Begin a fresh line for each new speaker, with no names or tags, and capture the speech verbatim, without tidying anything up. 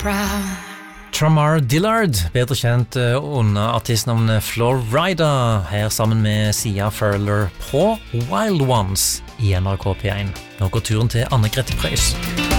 Tamar Dillard, bedre kjent under artistnavnet Florida, her sammen med Sia Furler på Wild Ones i N R K P one. Nå går turen til Anne Grete Preus.